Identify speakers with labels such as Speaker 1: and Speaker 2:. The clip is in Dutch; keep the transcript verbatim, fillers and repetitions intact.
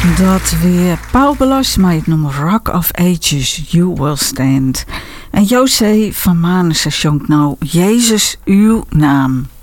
Speaker 1: Dat weer Paul Belas, maar het noemt Rock of Ages, You Will Stand. En José van Manussen zongt nou Jezus, uw naam.